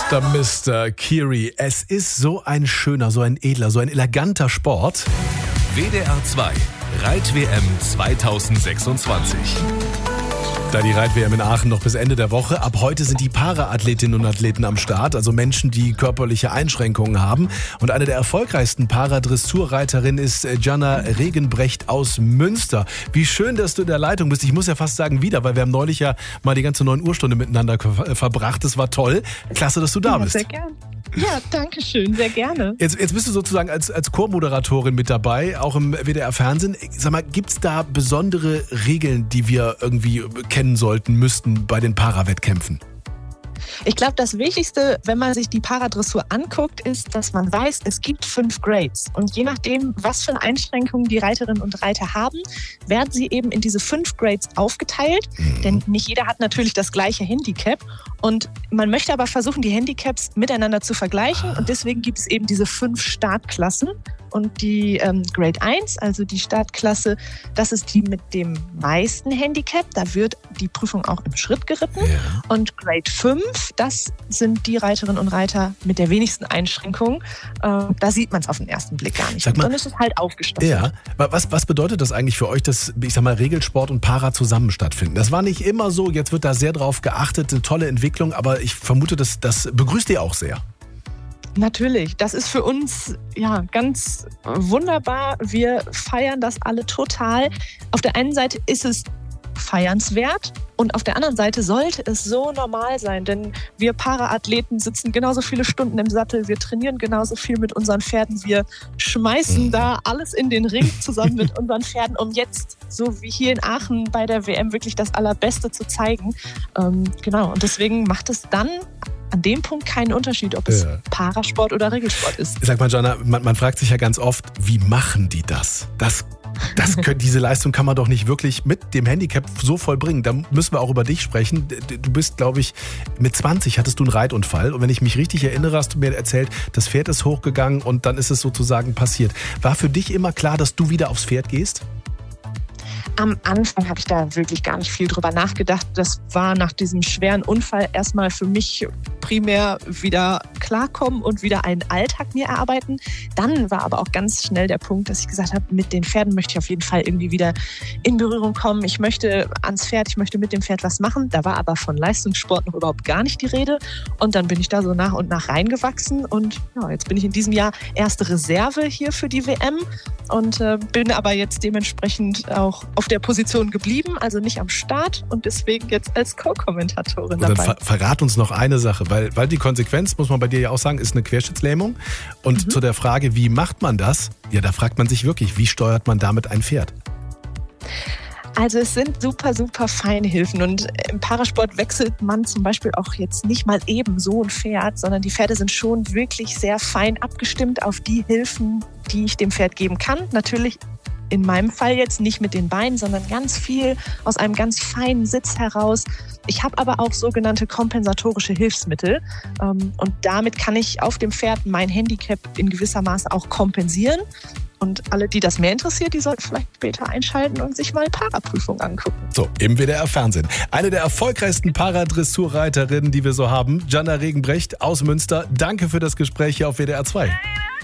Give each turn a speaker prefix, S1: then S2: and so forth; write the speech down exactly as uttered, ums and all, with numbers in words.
S1: Der Mister Kiri. Es ist so ein schöner, so ein edler, so ein eleganter Sport.
S2: W D R zwei Reit-W M zweitausendsechsundzwanzig.
S1: Da die Reit-W M in Aachen noch bis Ende der Woche. Ab heute sind die Para-Athletinnen und Athleten am Start, also Menschen, die körperliche Einschränkungen haben. Und eine der erfolgreichsten Paradressurreiterinnen ist Jana Regenbrecht aus Münster. Wie schön, dass du in der Leitung bist. Ich muss ja fast sagen wieder, weil wir haben neulich ja mal die ganze neun Uhr Stunde miteinander verbracht. Das war toll. Klasse, dass du da
S3: ja,
S1: bist.
S3: Sehr gerne. Ja, danke schön, sehr gerne.
S1: Jetzt, jetzt bist du sozusagen als, als Co-Moderatorin mit dabei, auch im W D R-Fernsehen. Sag mal, gibt es da besondere Regeln, die wir irgendwie kennen sollten, müssten bei den Para-Wettkämpfen?
S3: Ich glaube, das Wichtigste, wenn man sich die Paradressur anguckt, ist, dass man weiß, es gibt fünf Grades. Und je nachdem, was für Einschränkungen die Reiterinnen und Reiter haben, werden sie eben in diese fünf Grades aufgeteilt. Mhm. Denn nicht jeder hat natürlich das gleiche Handicap. Und man möchte aber versuchen, die Handicaps miteinander zu vergleichen. Und deswegen gibt es eben diese fünf Startklassen. Und die ähm, Grade eins, also die Startklasse, das ist die mit dem meisten Handicap. Da wird die Prüfung auch im Schritt geritten. Ja. Und Grade fünf, das sind die Reiterinnen und Reiter mit der wenigsten Einschränkungen. Äh, da sieht man es auf den ersten Blick gar nicht.
S1: Sag mal,
S3: und dann ist es halt aufgestoffen.
S1: Ja, was, was bedeutet das eigentlich für euch, dass, ich sag mal, Regelsport und Para zusammen stattfinden? Das war nicht immer so. Jetzt wird da sehr drauf geachtet. Eine tolle Entwicklung. Aber ich vermute, das, das begrüßt ihr auch sehr.
S3: Natürlich, das ist für uns ja ganz wunderbar. Wir feiern das alle total. Auf der einen Seite ist es feiernswert und auf der anderen Seite sollte es so normal sein, denn wir Para-Athleten sitzen genauso viele Stunden im Sattel, wir trainieren genauso viel mit unseren Pferden, wir schmeißen da alles in den Ring zusammen mit unseren Pferden, um jetzt, so wie hier in Aachen bei der W M, wirklich das Allerbeste zu zeigen. Ähm, genau, und deswegen macht es dann an dem Punkt keinen Unterschied, ob es ja. Parasport oder Regelsport ist.
S1: Sag mal, Jana, man, man fragt sich ja ganz oft, wie machen die das? Das, das können, diese Leistung kann man doch nicht wirklich mit dem Handicap so vollbringen. Da müssen wir auch über dich sprechen. Du bist, glaube ich, mit zwanzig hattest du einen Reitunfall. Und wenn ich mich richtig erinnere, hast du mir erzählt, das Pferd ist hochgegangen und dann ist es sozusagen passiert. War für dich immer klar, dass du wieder aufs Pferd gehst?
S3: Am Anfang habe ich da wirklich gar nicht viel drüber nachgedacht. Das war nach diesem schweren Unfall erstmal für mich primär wieder klarkommen und wieder einen Alltag mir erarbeiten. Dann war aber auch ganz schnell der Punkt, dass ich gesagt habe, mit den Pferden möchte ich auf jeden Fall irgendwie wieder in Berührung kommen. Ich möchte ans Pferd, ich möchte mit dem Pferd was machen. Da war aber von Leistungssport noch überhaupt gar nicht die Rede. Und dann bin ich da so nach und nach reingewachsen. Und ja, jetzt bin ich in diesem Jahr erste Reserve hier für die W M und äh, bin aber jetzt dementsprechend auch auf der Position geblieben, also nicht am Start und deswegen jetzt als Co-Kommentatorin dabei.
S1: Dann ver- verrat uns noch eine Sache, weil, weil die Konsequenz, muss man bei dir ja auch sagen, ist eine Querschnittslähmung. Und mhm. zu der Frage, wie macht man das? Ja, da fragt man sich wirklich, wie steuert man damit ein Pferd?
S3: Also es sind super, super feine Hilfen und im Parasport wechselt man zum Beispiel auch jetzt nicht mal eben so ein Pferd, sondern die Pferde sind schon wirklich sehr fein abgestimmt auf die Hilfen, die ich dem Pferd geben kann. Natürlich in meinem Fall jetzt nicht mit den Beinen, sondern ganz viel aus einem ganz feinen Sitz heraus. Ich habe aber auch sogenannte kompensatorische Hilfsmittel und damit kann ich auf dem Pferd mein Handicap in gewisser Maße auch kompensieren. Und alle, die das mehr interessiert, die sollten vielleicht später einschalten und sich mal Paraprüfung angucken.
S1: So, im W D R-Fernsehen. Eine der erfolgreichsten Paradressurreiterinnen, die wir so haben, Jana Regenbrecht aus Münster. Danke für das Gespräch hier auf W D R zwei.